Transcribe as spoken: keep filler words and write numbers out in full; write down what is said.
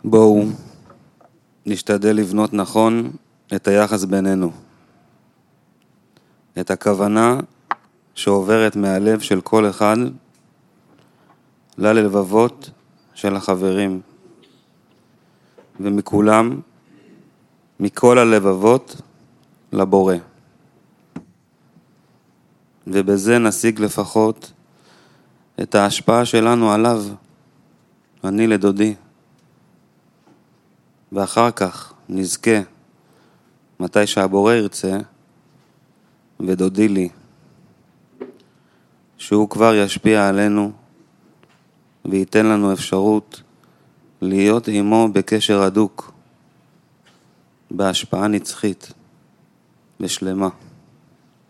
בואו נשתדל לבנות נכון את היחס בינינו, את הכוונה שעוברת מהלב של כל אחד ללבבות של החברים, ומכולם, מכל הלבבות לבורא. ובזה נשיג לפחות את ההשפעה שלנו עליו, אני לדודי. ואחר כך נזכה, מתי שהבורא ירצה, ודודי לי, שהוא כבר ישפיע עלינו, וייתן לנו אפשרות להיות עמו בקשר הדוק, בהשפעה נצחית ושלמה.